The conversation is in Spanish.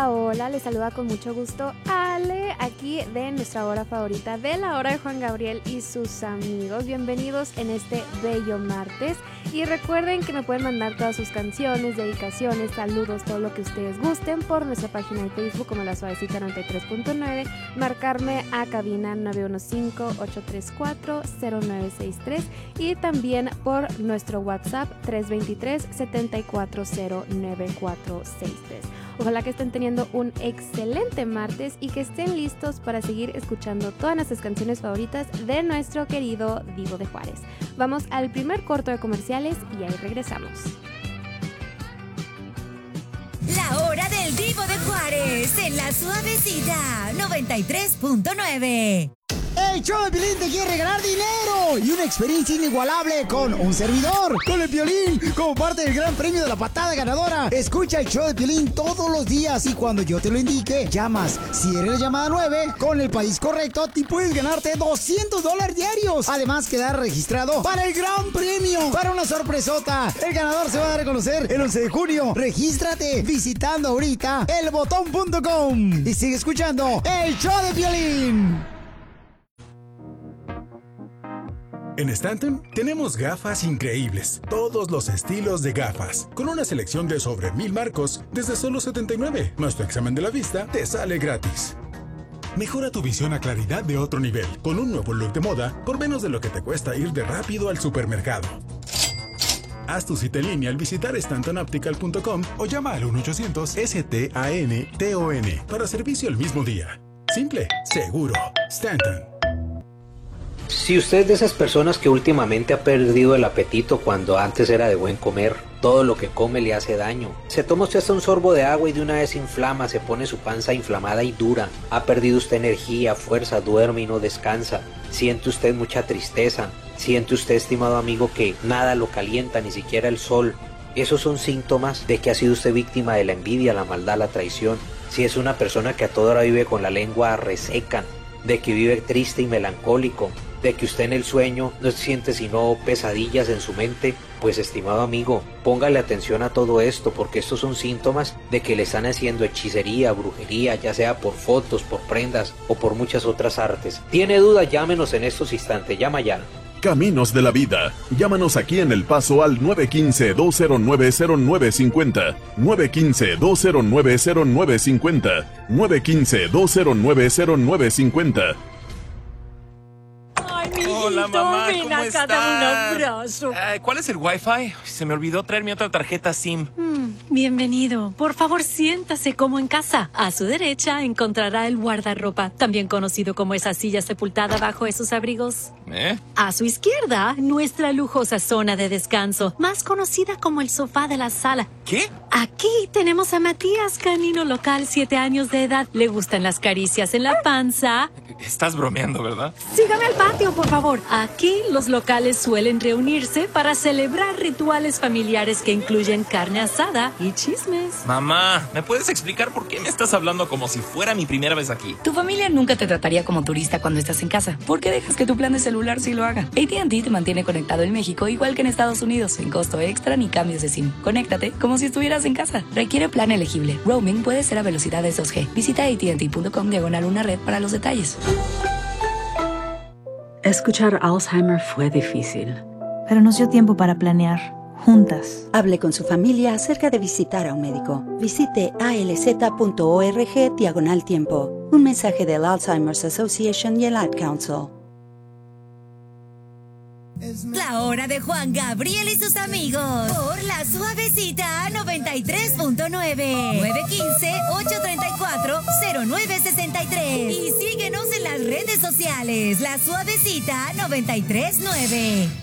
Hola, hola, les saluda con mucho gusto Ale, aquí de nuestra hora favorita, de la hora de Juan Gabriel y sus amigos. Bienvenidos en este bello martes y recuerden que me pueden mandar todas sus canciones, dedicaciones, saludos, todo lo que ustedes gusten por nuestra página de Facebook como La Suavecita 93.9, marcarme a cabina 915-834-0963 y también por nuestro WhatsApp 323-740-9463. Ojalá que estén teniendo un excelente martes y que estén listos para seguir escuchando todas nuestras canciones favoritas de nuestro querido Divo de Juárez. Vamos al primer corto de comerciales y ahí regresamos. La hora del Divo de Juárez en La Suavecita 93.9. El show de Piolín te quiere regalar dinero y una experiencia inigualable con un servidor, con el Piolín, como parte del gran premio de la patada ganadora. Escucha el show de Piolín todos los días y cuando yo te lo indique, llamas. Si eres la llamada 9, con el país correcto, te puedes ganarte $200 diarios. Además, quedar registrado para el gran premio, para una sorpresota. El ganador se va a dar a conocer el 11 de junio. Regístrate visitando ahorita elbotón.com y sigue escuchando el show de Piolín. En Stanton tenemos gafas increíbles, todos los estilos de gafas, con una selección de sobre 1000 marcos desde solo $79, más tu examen de la vista te sale gratis. Mejora tu visión a claridad de otro nivel, con un nuevo look de moda por menos de lo que te cuesta ir de rápido al supermercado. Haz tu cita en línea al visitar stantonoptical.com o llama al 1-800-STANTON para servicio el mismo día. Simple, seguro, Stanton. Si usted es de esas personas que últimamente ha perdido el apetito cuando antes era de buen comer, todo lo que come le hace daño. Se toma usted hasta un sorbo de agua y de una vez inflama, se pone su panza inflamada y dura. Ha perdido usted energía, fuerza, duerme y no descansa. Siente usted mucha tristeza. Siente usted, estimado amigo, que nada lo calienta, ni siquiera el sol. Esos son síntomas de que ha sido usted víctima de la envidia, la maldad, la traición. Si es una persona que a toda hora vive con la lengua reseca, de que vive triste y melancólico, de que usted en el sueño no siente sino pesadillas en su mente, pues estimado amigo, póngale atención a todo esto porque estos son síntomas de que le están haciendo hechicería, brujería, ya sea por fotos, por prendas o por muchas otras artes. ¿Tiene duda? Llámenos en estos instantes, llama ya. Caminos de la Vida. Llámanos aquí en El Paso al 915-209-0950. 915-209-0950. 915-209-0950. Hola, mamá, ven ¿cómo acá, estás? dame un abrazo. ¿Cuál es el Wi-Fi? Se me olvidó traer mi otra tarjeta SIM. Bienvenido. Por favor, siéntase como en casa. A su derecha encontrará el guardarropa, también conocido como esa silla sepultada bajo esos abrigos. A su izquierda, nuestra lujosa zona de descanso, más conocida como el sofá de la sala. ¿Qué? Aquí tenemos a Matías, canino local, 7 años de edad. Le gustan las caricias en la panza. Estás bromeando, ¿verdad? Sígame al patio, por favor. Aquí los locales suelen reunirse para celebrar rituales familiares que incluyen carne asada y chismes. Mamá, ¿me puedes explicar por qué me estás hablando como si fuera mi primera vez aquí? Tu familia nunca te trataría como turista cuando estás en casa. ¿Por qué dejas que tu plan de celular sí lo haga? AT&T te mantiene conectado en México igual que en Estados Unidos, sin costo extra ni cambios de SIM. Conéctate como si estuvieras en casa. Requiere plan elegible. Roaming puede ser a velocidades 2G. Visita AT&T.com/una red para los detalles. Escuchar Alzheimer fue difícil, pero nos dio tiempo para planear, juntas. Hable con su familia acerca de visitar a un médico. Visite alz.org/tiempo. Un mensaje del Alzheimer's Association y el Ad Council. La hora de Juan Gabriel y sus amigos por La Suavecita 93.9. 915-834-0963. Y síguenos en las redes sociales. La Suavecita 93.9.